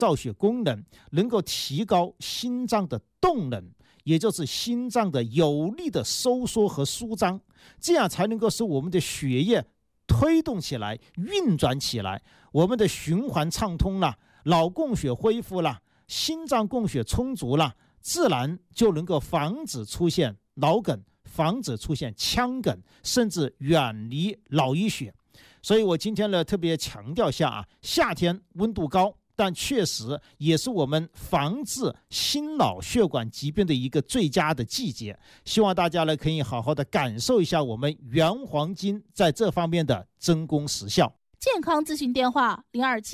造血功能，能够提高心脏的动能，也就是心脏的有力的收缩和舒张，这样才能够使我们的血液推动起来，运转起来，我们的循环畅通了，脑供血恢复了，心脏供血充足了，自然就能够防止出现脑梗，防止出现腔梗，甚至远离脑溢血。所以我今天呢特别强调一下啊，夏天温度高，但确实也是我们防治心脑血管疾病的一个最佳的季节。希望大家呢可以好好的感受一下我们原黄金在这方面的真功实效。 健康咨询电话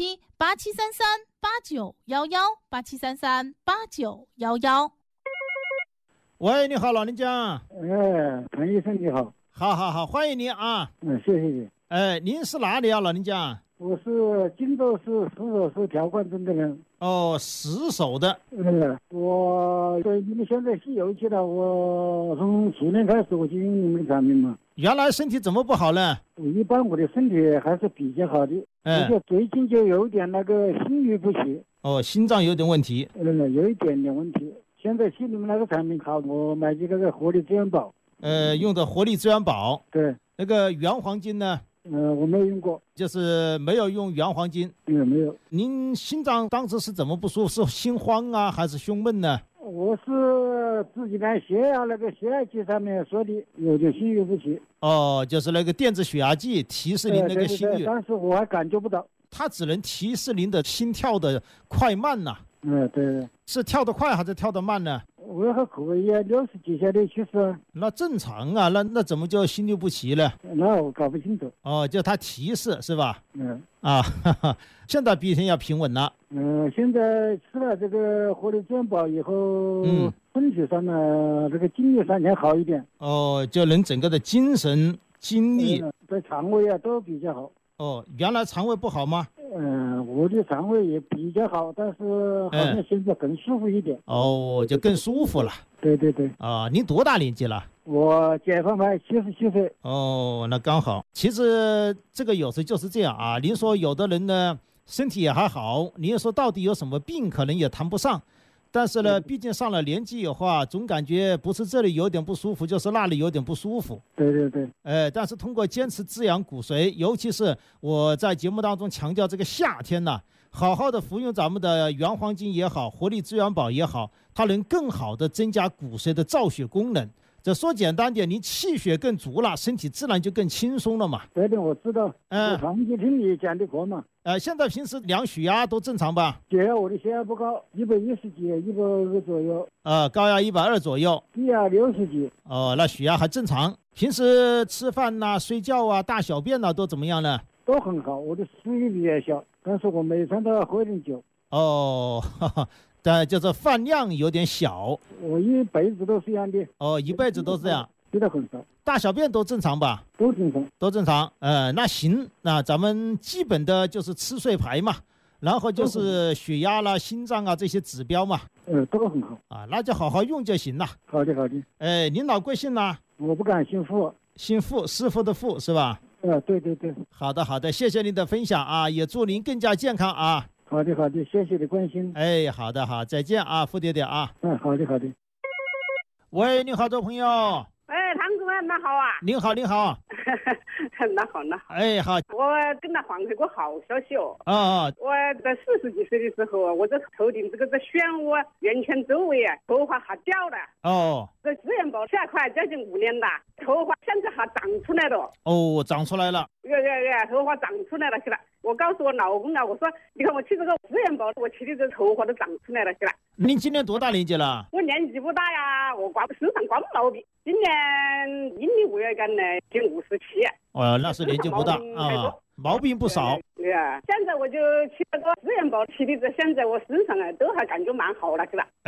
027-8733-8911，8733-8911。 喂，你好，老人家。 彭医生你好。 好，欢迎您啊。 谢谢你。 您是哪里啊，老人家？ 我是荆州市石首市条灌镇的人。 石首的。 我对你们现在西游去了，我从去年开始我就用你们的产品嘛。 原来身体怎么不好呢？ 一般我的身体还是比较好的，而且最近就有点那个心律不齐。 心脏有点问题。 有一点点问题。现在去你们那个产品好，我买这个活力资源宝。 用的活力资源宝。 对。 那个原黄金呢？ 我没有用过。 就是没有用原黄金。 没有。 您心脏当时是怎么不舒服？是心慌啊，还是胸闷呢？ 我是自己看血压计上面说的有点心律不齐。 就是那个电子血压计提示您那个心率。 对，但是我还感觉不到。 它只能提示您的心跳的快慢呐。 对。 是跳得快还是跳得慢呢？ 我还可以啊，60几下的70。 那正常啊，那怎么叫心律不齐呢？ 那我搞不清楚。 就它提示是吧？ 哈哈，现在比以前要平稳了。 现在吃了这个活力资源宝以后，身体上呢，这个精力上才好一点。 就能整个的精神精力， 在肠胃啊都比较好。 原来肠胃不好吗？ 我的肠胃也比较好，但是好像现在更舒服一点。 就更舒服了。 对。 您多大年纪了？ 我解放牌77岁。 那刚好。其实这个有时就是这样啊。您说有的人呢身体也还好，您说到底有什么病，可能也谈不上。但是呢，毕竟上了年纪以后啊，总感觉不是这里有点不舒服，就是那里有点不舒服。 对。 但是通过坚持滋养骨髓，尤其是我在节目当中强调这个夏天呢，好好的服用咱们的原黄金也好，活力资源宝也好，它能更好的增加骨髓的造血功能。这说简单点，你气血更足了，身体自然就更轻松了嘛。 对的，我知道。我长期听你讲的课嘛。 现在平时量血压都正常吧？ 我的血压不高，110几，120左右。 高压120左右。 低压60几。 那血压还正常。平时吃饭呐、睡觉啊、大小便呐都怎么样呢？ 都很好，我的食欲比较小，但是我每餐都要喝点酒。 但就是饭量有点小。 我一辈子都是这样的。 一辈子都这样。 吃的很少。 大小便都正常吧？ 都正常。 那行，那咱们基本的就是吃睡排嘛，然后就是血压啦、心脏啊这些指标嘛。 都很好。 那就好好用就行了。 好的。 您老贵姓呢？ 我不敢姓傅。 姓傅，师傅的傅是吧？ 对。 好的，谢谢您的分享啊，也祝您更加健康啊。 好的，谢谢你关心。 好的，再见啊，傅爹爹啊。 好的。 喂，你好，这位朋友。 唐主任，那好啊。 您好。 那好。 好。 我跟他放一个好消息哦。我在40几岁的时候，我在头顶这漩涡圆圈周围啊，头发还掉了。这资源宝下快将近5年了，头发现在还长出来了。 长出来了。 头发长出来了是吧？我告诉我老公啊，我说你看我去这个资源宝，我去的这头发都长出来了是吧？ 您今年多大年纪了？ 我年纪不大呀，我身上挂不毛病。今年阴历5月干呢，就57。 那是年纪不大啊，毛病不少。 对啊，现在我就去那个资源宝去的，现在我身上啊都还感觉蛮好了是吧？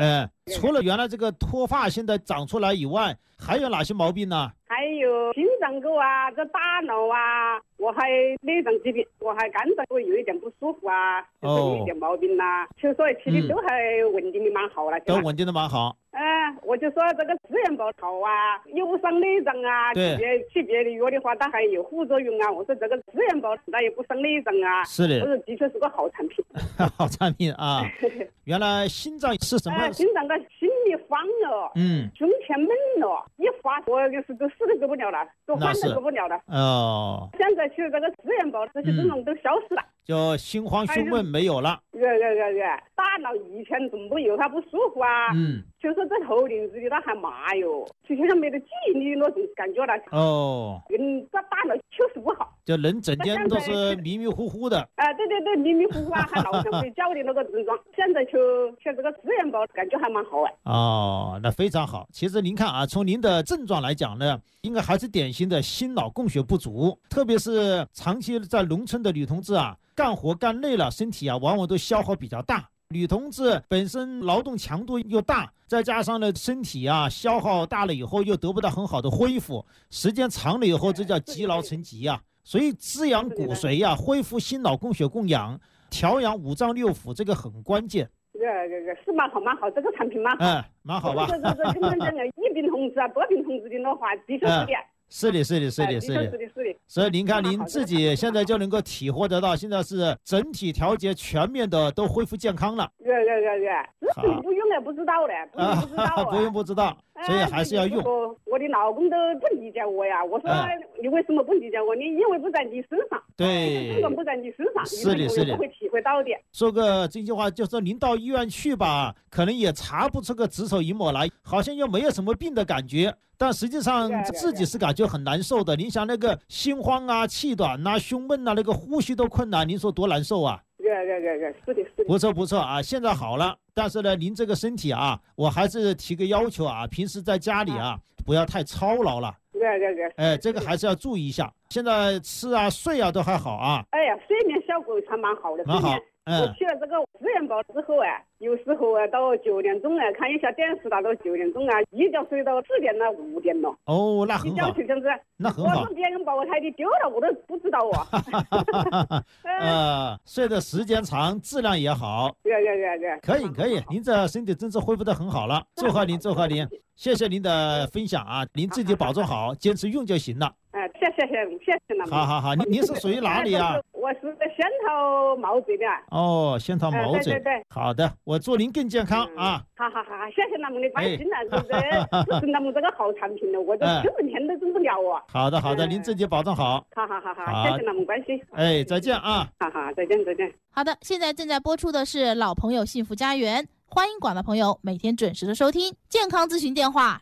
除了原来这个脱发现在长出来以外，还有哪些毛病呢？ 还有心脏沟啊，这大脑啊，我还内脏疾病，我还肝脏会有一点不舒服啊，就是有一点毛病啦。就说其实都还稳定的蛮好了， 都稳定的蛮好。 我就说这个自然保好啊，又不伤内脏啊，去别的药的话，它还有副作用啊。我说这个自然保它也不伤内脏啊， 是的， 我说的确是个好产品。 好产品啊！原来心脏是什么？ 心脏的心里慌了，胸前闷了，一发我就是都死都够不了了，都缓都够不了了。哦，现在吃这个自然保，这些症状都消失了。 就心慌胸闷没有了， 大脑以前怎么有它不舒服啊？就说这头顶子里它还麻哟，就像没得记忆力那种感觉了。 哦， 这大脑就是不好， 就人整天都是迷迷糊糊的。 对，迷迷糊糊啊，还老想睡觉的那个症状。现在吃这个自然保，感觉还蛮好哎。 哦，那非常好。其实您看啊，从您的症状来讲呢，应该还是典型的心脑供血不足，特别是长期在农村的女同志啊，干活干累了，身体啊往往都消耗比较大。女同志本身劳动强度又大，再加上呢身体啊消耗大了以后又得不到很好的恢复，时间长了以后这叫积劳成疾啊。所以滋养骨髓呀，恢复心脑供血供氧，调养五脏六腑，这个很关键。 是蛮好，这个产品蛮好。 蛮好吧。 这一病同治啊，多病同治的那话，的确是的。 是的。所以您看，您自己现在就能够体会得到，现在是整体调节全面的都恢复健康了。 这是不用也不知道的， 不知道，所以还是要用。 我的老公都不理解我呀，我说你为什么不理解我？你因为不在你身上， 对， 根本不在你身上， 是的， 不会体会到的。 说个这句话，就是您到医院去吧，可能也查不出个子丑寅卯来，好像又没有什么病的感觉。但实际上自己是感觉很难受的。您想那个心慌啊、气短啊、胸闷啊，那个呼吸都困难，您说多难受啊？是的。不错啊，现在好了。但是呢，您这个身体啊，我还是提个要求啊，平时在家里啊，不要太操劳了。这个还是要注意一下。现在吃啊、睡啊都还好啊。 睡眠效果还蛮好的。 蛮好。 我吃了这个自然保之后有时候到9点钟看一下电视到9点钟一觉睡到4点了、5点了。 哦，那很好。那很好。 我说别人把我胎记丢了，我都不知道睡的时间长，质量也好。可以，您这身体真是恢复得很好了，祝贺您。谢谢您的分享啊，您自己保重好，坚持用就行了。 谢谢了。 好，您是属于哪里啊？ 我是在仙桃毛嘴的。 哦，仙桃毛嘴。 对。 好的，我祝您更健康啊。 好，谢谢那么的关心了，这是那么这个好产品了，我这10年都挣不了啊。 好的，您自己保重好。 好，谢谢那么关心。 再见啊。 好，再见。 好的，现在正在播出的是老朋友幸福家园。欢迎广大朋友每天准时的收听。健康咨询电话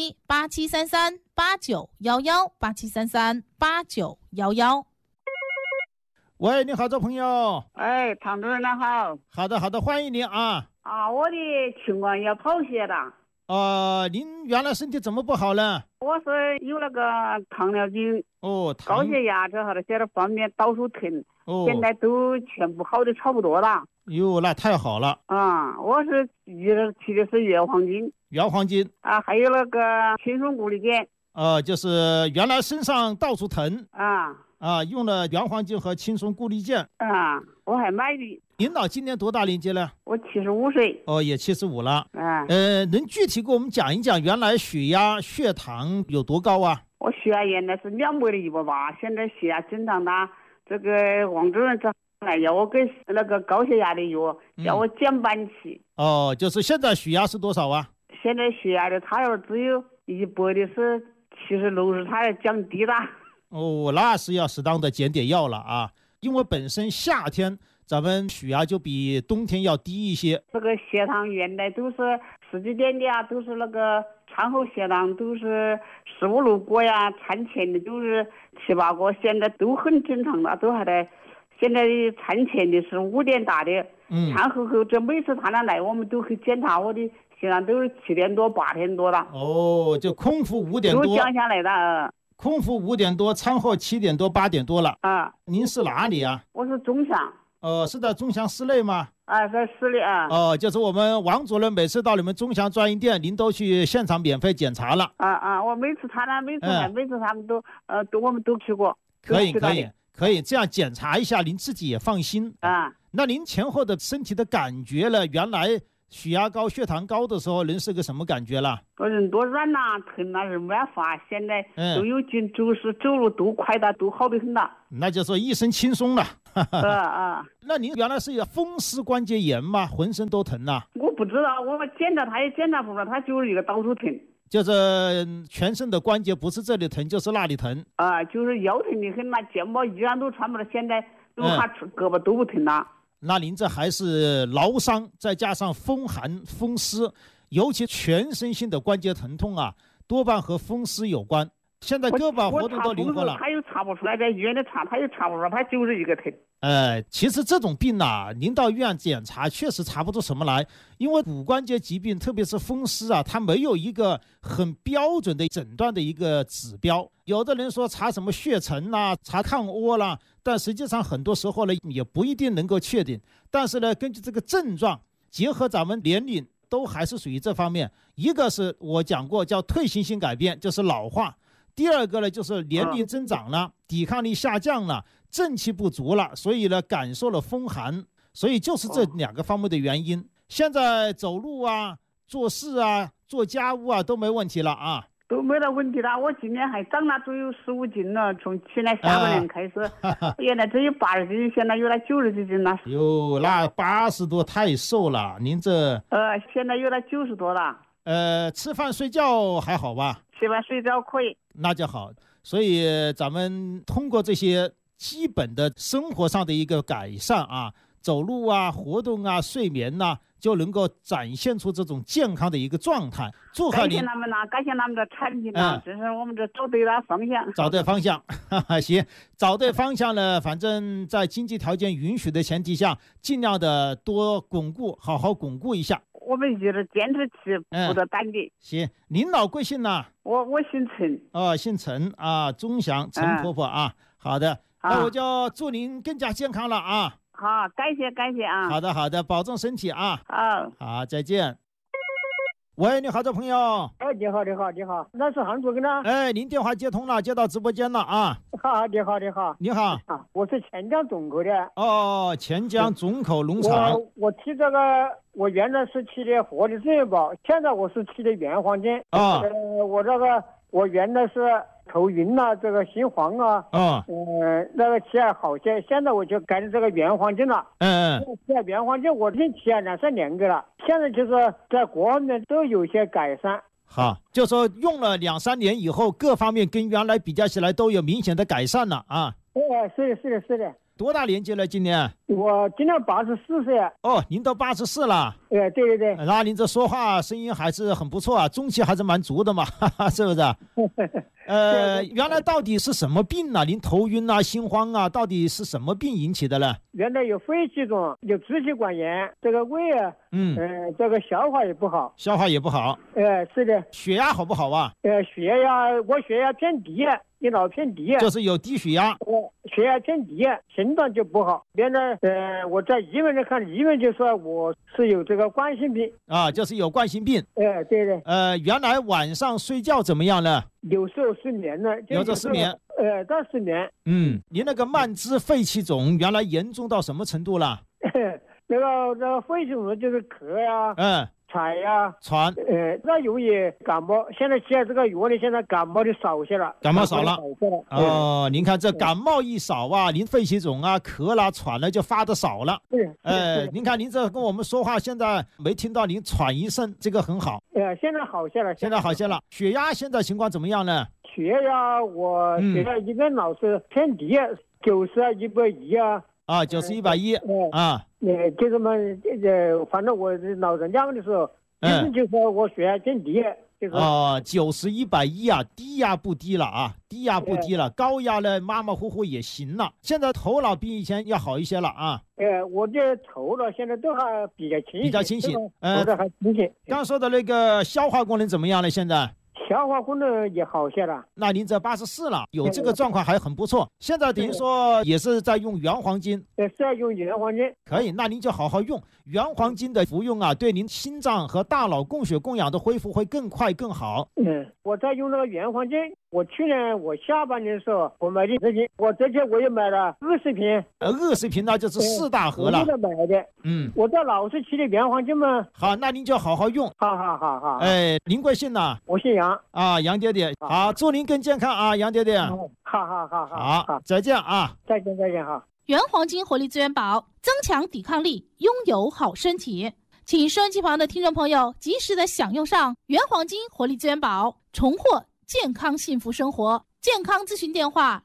027-8733-8911，8733-8911。 喂，你好，这朋友。 唐主任好。 好的，欢迎您啊。 我的情况要跑血了。 您原来身体怎么不好呢？ 我是有那个糖尿病。高血压之后的些方面到处疼。现在都全部好的差不多了。 哟，那太好了。 我是提的是原黄金。还有那个青松固力碱。 就是原来身上到处疼。用了原黄金和青松固力碱。 我还买的。 您老今年多大年纪了？ 我75岁。 也75了。能具体给我们讲一讲原来血压、血糖有多高啊？ 我血压原来是200的180，现在血压正常大。这个王主任来要我给那个高血压的药，叫我减半期。 就是现在血压是多少啊？ 现在血压的它要只有100的是70-60，它要降低了。 那是要适当的减点药了啊，因为本身夏天咱们血压就比冬天要低一些。 这个血糖原来都是10几点的都是那个产后血糖都是15、16个呀，产前的都是7、8个，现在都很正常了，都还在。现在产前的是5点大的，产后这每次他俩来，我们都去检查，我的血糖都是7点多、8点多了。 就空腹5点多， 都降下来了。 空腹5点多，产后7点多、8点多了。您是哪里啊？ 我是中山。 是在钟祥市内吗？ 在市里啊。 就是我们王主任每次到你们钟祥专营店，您都去现场免费检查了。 我每次他们我们都去过。 可以，这样检查一下，您自己也放心啊。 那您前后的身体的感觉了，原来血压高、血糖高的时候，人是个什么感觉了？ 人多软呐，疼呐，人没办法。现在都有劲，就是走路都快的，都好得很了。 那就说一身轻松了。 那您原来是有风湿关节炎吗？浑身都疼呐？ 我不知道，我检查他也检查不出来，他就是一个到处疼。 就是全身的关节不是这里疼就是那里疼就是腰疼的很嘛，肩膀依然都穿不了，现在都还胳膊都不疼了。 那您这还是劳伤，再加上风寒风湿，尤其全身性的关节疼痛啊，多半和风湿有关。现在胳膊活动都灵活了， 他又查不出来，在医院里查他又查不出来，他就是一个疼。 其实这种病啊，您到医院检查确实查不出什么来，因为骨关节疾病，特别是风湿啊，它没有一个很标准的诊断的一个指标。有的人说查什么血沉啦，查抗屙啦，但实际上很多时候呢也不一定能够确定。但是呢，根据这个症状，结合咱们年龄，都还是属于这方面。一个是我讲过叫退行性改变，就是老化。第二个呢，就是年龄增长了，抵抗力下降了，正气不足了，所以呢感受了风寒，所以就是这2个方面的原因。现在走路啊、做事啊、做家务啊都没问题了啊， 都没得问题了。我今年还长了足有15斤了，从去年下半年开始，原来只有80斤，现在有了90几斤了。 哟，那80多太瘦了，您这现在有了90多了。 吃饭睡觉还好吧？ 吃饭睡觉可以， 那就好。所以咱们通过这些基本的生活上的一个改善啊，走路啊、活动啊、睡眠呐，就能够展现出这种健康的一个状态。祝贺您！ 感谢他们呐，感谢他们的产品呐，这是我们这找对了方向。 找对方向，行，找对方向呢，反正在经济条件允许的前提下，尽量的多巩固，好好巩固一下。 我们就是坚持去，不得胆的。 行，您老贵姓呢？ 我姓陈。 姓陈啊，钟祥陈婆婆啊。好的，那我就祝您更加健康了啊。 好，感谢啊。 好的，保重身体啊。好，再见。喂，你好，这朋友。 你好，那是韩主任呢？ 您电话接通了，接到直播间了啊。你好。 我是钱江总口的。 钱江总口农场。 我提这个，我原来是提的活力资源宝，现在我是提的原黄金。我原来是头晕了，这个心慌啊。那个起来好些，现在我就改成这个原黄金了。起来原黄金我已经起来2-3年个了，现在就是在各方面都有些改善。 好，就说用了2-3年以后，各方面跟原来比较起来都有明显的改善了啊。 是的。 多大年纪了？今年？ 我今年84岁。 您都84了。 对。 那您这说话声音还是很不错啊，中气还是蛮足的嘛，是不是？原来到底是什么病呢？您头晕啊、心慌啊，到底是什么病引起的呢？ 原来有肺气肿，有支气管炎，这个胃啊，这个消化也不好。是的。 血压好不好啊？ 我血压偏低，你老偏低。 就是有低血压。 血压偏低，心脏就不好。原来我在医院里看，医院就说我是有这个冠心病啊，就是有冠心病。 对的。 原来晚上睡觉怎么样呢？ 有时候失眠了。 有时候失眠。 但失眠。 您那个慢支肺气肿原来严重到什么程度了？ 那个肺气肿就是咳呀。喘呀，那容易感冒。现在吃这个药呢，现在感冒的少些了。 感冒少了。您看这感冒一少啊，您肺气肿啊、咳啦、喘了就发的少了。您看您这跟我们说话，现在没听到您喘一声，这个很好。 现在好些了。 血压现在情况怎么样呢？ 血压我血压一般老是偏低，90啊、110啊。 90、110啊。 就这么反正我老人家的时候，就说我血压偏低，就是 90、110啊，低压不低了啊，高压呢马马虎虎也行了。现在头脑比以前要好一些了啊。 我的头脑现在都还比较清醒。 头脑还清醒。 还清醒。 刚说的那个消化功能怎么样了？现在消化功能也好些了。 那您这84了，有这个状况还很不错。现在等于说也是在用原黄金， 是要用原黄金。 可以，那您就好好用原黄金的服用啊，对您心脏和大脑供血供氧的恢复会更快更好。 我在用那个原黄金。我去年我下半年的时候，我买的10瓶，我这些我也买了20瓶。 20瓶那就是4大盒了。 我买的。我在老是吃的原黄金嘛。 好，那您就好好用。 好。 您贵姓呢？ 我姓杨。 杨爹爹。好，祝您更健康啊，杨爹爹。好，再见啊。 再见哈。 原黄金活力资源宝，增强抵抗力，拥有好身体。请收音机旁的听众朋友及时的享用上原黄金活力资源宝，重获健康幸福生活。健康咨询电话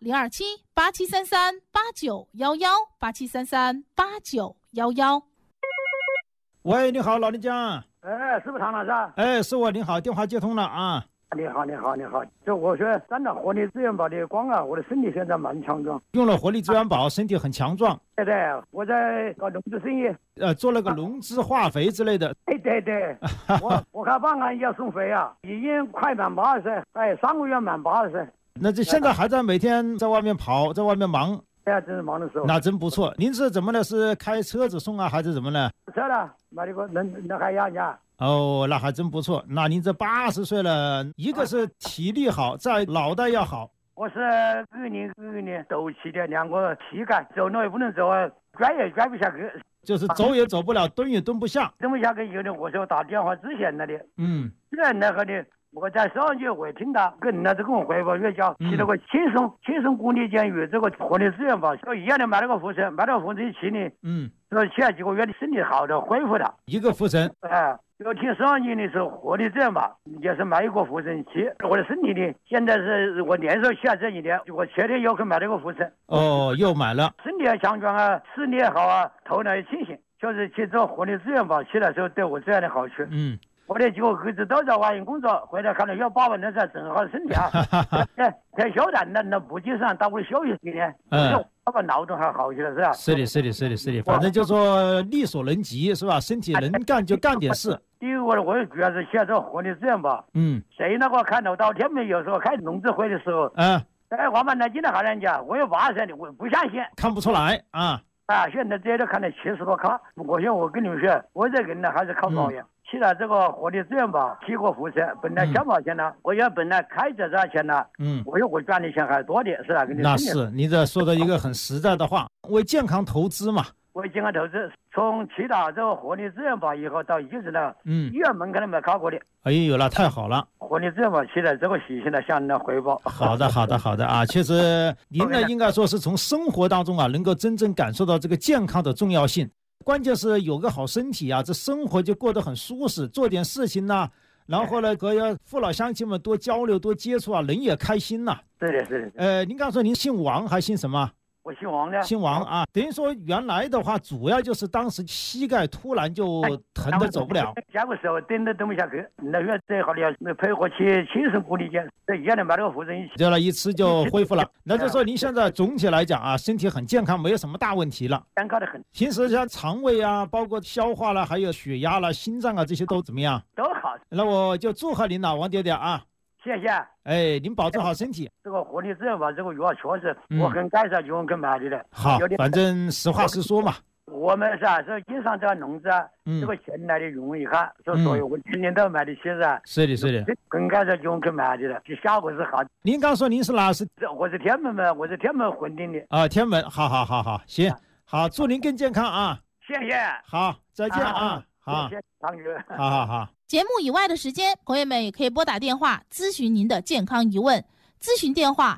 027-8733-8911，8733-8911。 喂，你好，老人家。 是不是唐老师？ 是我，你好，电话接通了啊。 你好。就我说沾了活力资源宝的光啊，我的身体现在蛮强壮。 用了活力资源宝，身体很强壮。 对，我在搞农资生意。 做了个农资化肥之类的。 对。我看办案要送肥啊，已经快满80，还3个月满80。 那这现在还在每天在外面跑，在外面忙。 对啊，真是忙的时候。 那真不错。您是怎么呢？是开车子送啊，还是怎么呢？ 车了，买了个能还要价。 那还真不错。那您这80岁了，一个是体力好，在脑袋要好。 我是2年斗气的2个膝盖，走路也不能走啊，拽也拽不下去。 就是走也走不了，蹲也蹲不下。 蹲不下去以后呢，我说打电话之前了的。那个呢，我在上去我也听到跟那这跟我汇报越叫去那个轻松公立监狱这个活力资源宝，一样的买了个副神，一期呢，说起来几个月的身体好的恢复了。 一个副神。 就听上去的时候活力资源宝，也是买一个副神期。我的身体呢，现在是我年少起来这一年，我前天又去买了个副神。 又买了。 身体也强壮啊，视力也好啊，头脑也清醒，就是去做活力资源宝起来的时候对我这样的好处。我的几个儿子都在外面工作，回来看到要爸爸那才整好身体啊。在小站那步机上到我休息几年，爸爸脑洞还好起来是吧？ 是的，反正就说力所能及是吧？身体能干就干点事。 第一个我主要是写这活力资源宝。谁那个看到天门有时候开农资会的时候，我们南京的汉人家，我有80的，我不相信， 看不出来啊。 现在这都看到70多卡。我想我跟你们说，我这个人呢还是靠保养。起了这个活力资源宝，7个副神，本来2毛钱呢，我要本来开这点钱呢，我说我赚的钱还多的，是吧？ 那是你这说的一个很实在的话，为健康投资嘛。 为健康投资，从起到这个活力资源宝以后到一直呢，医院门槛都没考过的。 有了，太好了！ 活力资源宝起来这个习性呢，向您的汇报。 好的啊，确实您呢应该说是从生活当中啊，能够真正感受到这个健康的重要性。关键是有个好身体啊，这生活就过得很舒适，做点事情呢，然后呢和父老乡亲们多交流多接触啊，人也开心呐。 是的。 您刚说您姓王还姓什么？ 我姓王的。 姓王啊，等于说原来的话，主要就是当时膝盖突然就疼得走不了。 下个时候蹲都蹲不下去，那月最好的要配合去轻松公里间，这一样的买了个副神一起。 这了一吃就恢复了。那就说您现在总体来讲啊，身体很健康，没有什么大问题了。 健康的很。 平时像肠胃啊，包括消化了，还有血压了、心脏啊这些都怎么样？ 都好。 那我就祝贺您了，王爹爹啊。 谢谢。 您保重好身体。 这个活力资源宝这个药确实我很感谢用跟买的。 好，反正实话实说嘛。 我们是经常这个农资这个钱来的用一下，所以我天天都买的起噻。 是的。 很感谢用跟买的，这效果是好。 您刚说您是哪是？ 我是天门嘛，我是天门混定的。 天门，好，行，好，祝您更健康啊。 谢谢。 好，再见啊。好， 谢谢唐哥。 好。 节目以外的时间，朋友们也可以拨打电话咨询您的健康疑问。咨询电话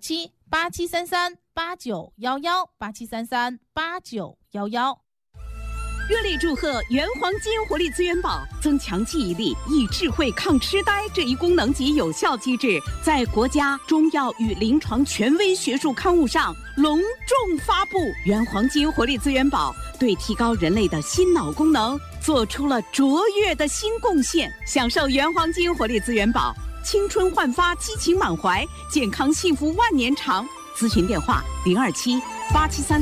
027-8733-8911，8733-8911。 热烈祝贺原黄金活力资源宝增强记忆力、益智慧、抗痴呆这一功能及有效机制，在国家中药与临床权威学术刊物上隆重发布。原黄金活力资源宝对提高人类的心脑功能做出了卓越的新贡献。享受原黄金活力资源宝，青春焕发，激情满怀，健康幸福万年长。咨询电话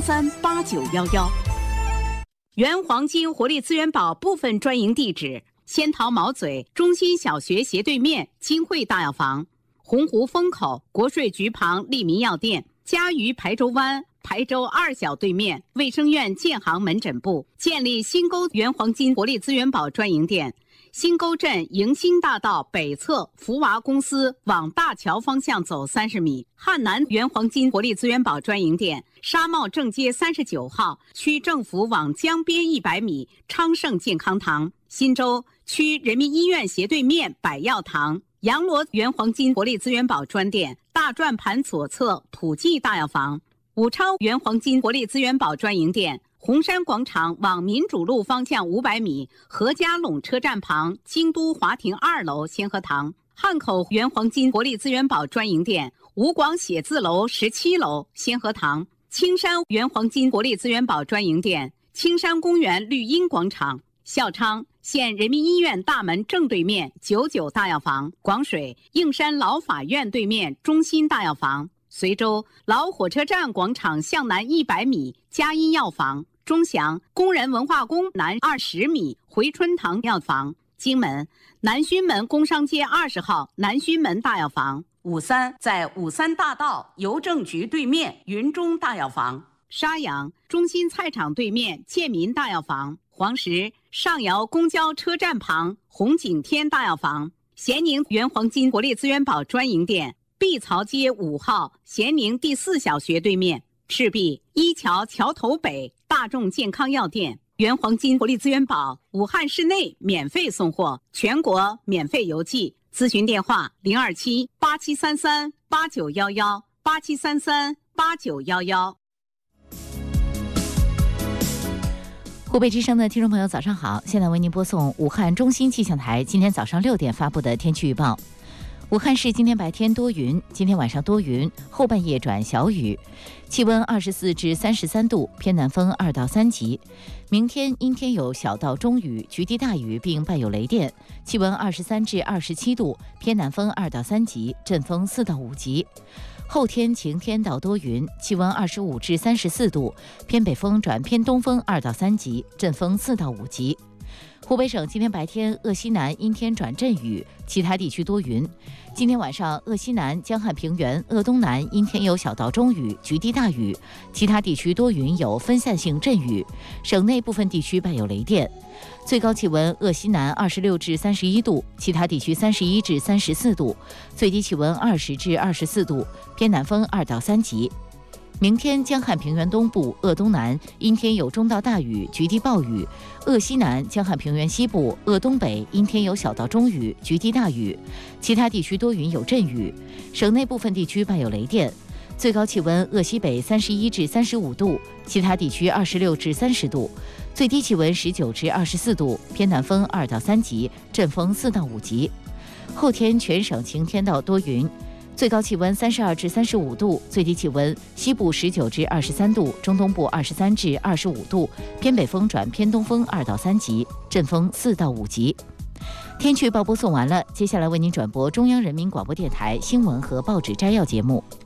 027-8733-8911。原黄金活力资源宝部分专营地址： 仙桃毛嘴中心小学斜对面金汇大药房，洪湖风口国税局旁利民药店，嘉鱼排州湾排州2小对面卫生院建行门诊部，建立新沟原黄金活力资源宝专营店。新沟镇迎新大道北侧福娃公司往大桥方向走30米，汉南原黄金活力资源宝专营店，沙帽正街39号区政府往江边100米昌盛健康堂，新洲区人民医院斜对面百药堂，洋螺原黄金活力资源宝专店，大转盘左侧普济大药房，武昌原黄金活力资源宝专营店，红山广场往民主路方向500米，何家垄车站旁京都华庭2楼先河堂，汉口原黄金活力资源宝专营店，吴广写字楼17楼先河堂，青山原黄金活力资源宝专营店，青山公园绿荫广场，孝昌县人民医院大门正对面99大药房，广水应山老法院对面中心大药房，随州老火车站广场向南100米嘉阴药房，钟祥工人文化宫南20米回春堂药房，荆门南圩门工商街20号南圩门大药房，武三在武三大道邮政局对面云中大药房，沙阳中心菜场对面建民大药房，黄石上窑公交车站旁红景天大药房，咸宁原黄金活力资源宝专营店，碧槽街5号咸宁第4小学对面，赤壁一桥桥头北大众健康药店，原黄金活力资源宝武汉市内免费送货，全国免费邮寄，咨询电话027-8733-8911 8733-8911。 湖北之声的听众朋友早上好，现在为您播送武汉中心气象台今天早上6点发布的天气预报。武汉市今天白天多云，今天晚上多云，后半夜转小雨，气温24至33度，偏南风2到3级。明天阴天有小到中雨，局地大雨并伴有雷电，气温23至27度，偏南风2到3级，阵风4到5级。后天晴天到多云，气温25至34度，偏北风转偏东风2到3级，阵风4到5级。湖北省今天白天鄂西南阴天转阵雨，其他地区多云。今天晚上鄂西南、江汉平原、鄂东南阴天有小到中雨，局地大雨，其他地区多云有分散性阵雨，省内部分地区伴有雷电。最高气温鄂西南26至31度，其他地区31至34度，最低气温20至24度，偏南风2到3级。明天江汉平原东部、鄂东南阴天有中到大雨，局地暴雨；鄂西南、江汉平原西部、鄂东北阴天有小到中雨，局地大雨，其他地区多云有阵雨，省内部分地区伴有雷电。最高气温鄂西北31至35度，其他地区26至30度，最低气温19至24度，偏南风2到3级，阵风4到5级。后天全省晴天到多云，最高气温32至35度，最低气温西部19至23度，中东部23至25度，偏北风转偏东风2到3级，阵风4到5级。天气预报播送完了，接下来为您转播中央人民广播电台新闻和报纸摘要节目。